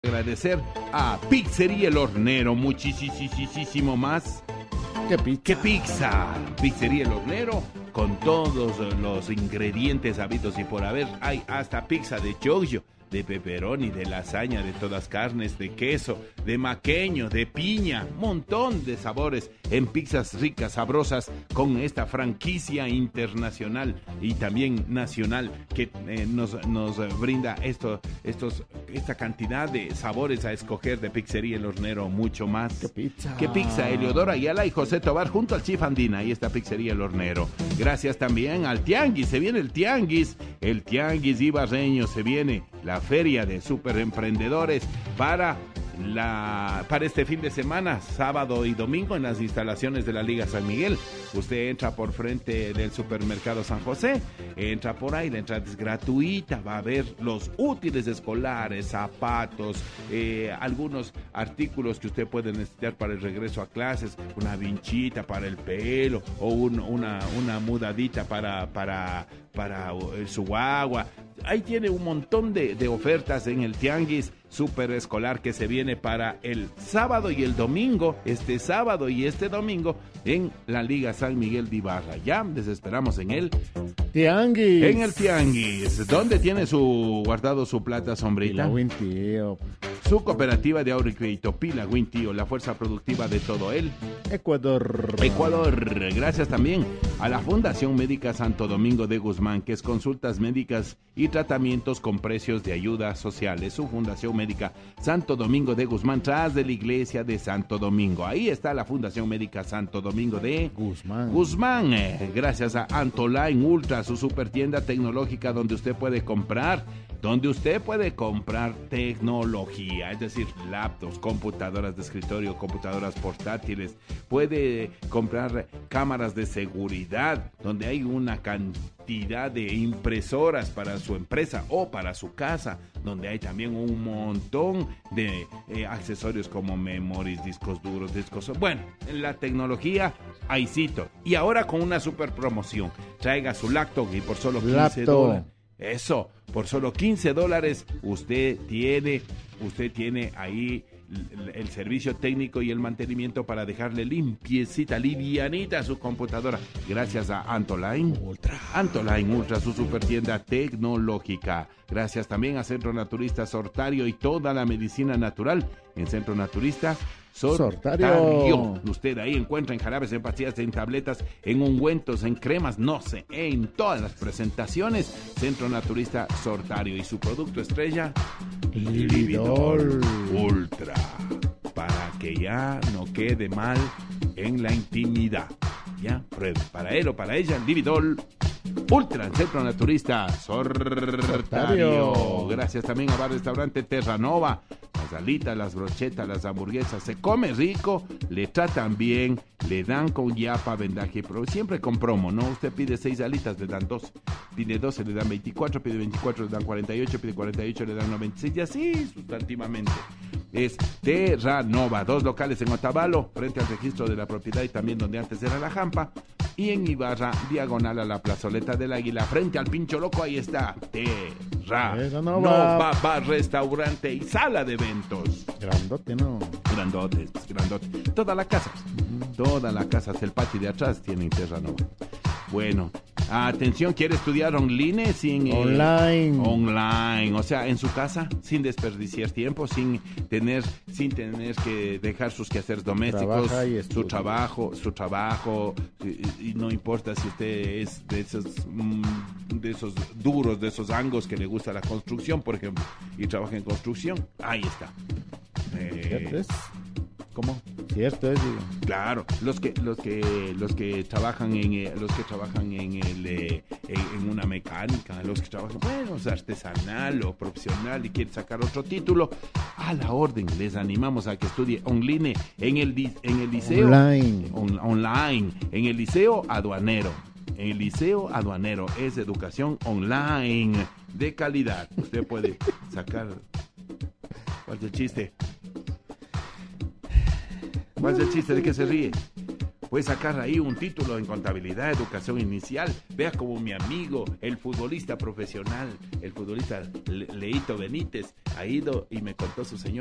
Agradecer a Pizzería El Hornero, muchísimo más. ¿Qué pizza? Pizzería El Hornero, con todos los ingredientes habidos y por haber. Hay hasta pizza de choggio, de pepperoni, de lasaña, de todas carnes, de queso, de maqueño, de piña, montón de sabores en pizzas ricas, sabrosas, con esta franquicia internacional y también nacional que nos brinda esta cantidad de sabores a escoger de Pizzería El Hornero, mucho más. ¿Qué pizza? Eleodoro Ayala y José Tobar junto al Chif Andina, ahí está Pizzería El Hornero. Gracias también al Tianguis, se viene el Tianguis ibarreño, se viene la feria de superemprendedores para este fin de semana, sábado y domingo, en las instalaciones de la Liga San Miguel. Usted entra por frente del supermercado San José, entra por ahí, la entrada es gratuita, va a ver los útiles escolares, zapatos, algunos artículos que usted puede necesitar para el regreso a clases, una vinchita para el pelo o una mudadita para su guagua. Ahí tiene un montón de ofertas en el Tianguis Super Escolar que se viene para el sábado y el domingo, este sábado y este domingo, en la Liga San Miguel de Ibarra. Ya les esperamos en el Tianguis. En el Tianguis. ¿Dónde tiene guardado su plata, sombrita? Pila Wintío. Su cooperativa de ahorro y crédito, Pila Wintío, la fuerza productiva de todo el Ecuador. Gracias también a la Fundación Médica Santo Domingo de Guzmán, que es consultas médicas y tratamientos con precios de ayudas sociales. Su Fundación Médica Santo Domingo de Guzmán, tras de la iglesia de Santo Domingo. Ahí está la Fundación Médica Santo Domingo de Guzmán. Gracias a Antoline Ultra, su super tienda tecnológica donde usted puede comprar tecnología, es decir, laptops, computadoras de escritorio, computadoras portátiles. Puede comprar cámaras de seguridad, donde hay una cantidad de impresoras para su empresa o para su casa, donde hay también un montón de accesorios como memories, discos duros, bueno, en la tecnología, ahí cito. Y ahora con una super promoción, traiga su laptop y por solo $15. Eso, por solo $15 usted tiene ahí el servicio técnico y el mantenimiento para dejarle limpiecita, livianita su computadora, gracias a Antoline Ultra, su super tienda tecnológica. Gracias también a Centro Naturista Sortario y toda la medicina natural en Centro Naturista Sortario. Usted ahí encuentra en jarabes, en pastillas, en tabletas, en ungüentos, en cremas, en todas las presentaciones. Centro Naturista Sortario y su producto estrella, Lividol Ultra, para que ya no quede mal en la intimidad. Ya, pruebe para él o para ella, Lividol Ultra, en Centro Naturista Sortario. Gracias también a Bar Restaurante Terranova. Las alitas, las brochetas, las hamburguesas, se come rico, le tratan bien, le dan con yapa, vendaje, pero siempre con promo, ¿no? Usted pide 6 alitas, le dan 12, pide 12, le dan 24, pide 24, le dan 48, pide 48, le dan 96, y así sustantivamente. Es Terranova, 2 locales en Otavalo, frente al registro de la propiedad y también donde antes era la Jampa, y en Ibarra, diagonal a la plazoleta del Águila, frente al Pincho Loco, ahí está Terranova, bar, restaurante y sala de eventos. Grandote, ¿no? Grandote. Toda la casa, hasta el patio de atrás tiene Terranova. Bueno, atención, ¿quiere estudiar online? Online, o sea, en su casa, sin desperdiciar tiempo, sin tener que dejar sus quehaceres domésticos, su trabajo, y no importa si usted es de esos duros, de esos angos que le gusta la construcción, por ejemplo, y trabaja en construcción, ahí está. ¿Cómo? Cierto es, digo. Claro, los que trabajan en una mecánica, los que trabajan, artesanal o profesional y quieren sacar otro título, a la orden, les animamos a que estudie online en el liceo online, en el liceo aduanero. En el liceo aduanero es educación online de calidad. Usted puede sacar. ¿Cuál es el chiste? ¿Cuál es el chiste? ¿De qué se ríe? puede sacar ahí un título en contabilidad, educación inicial. Vea como mi amigo, el futbolista profesional, el futbolista Leito Benítez, ha ido y me contó su señor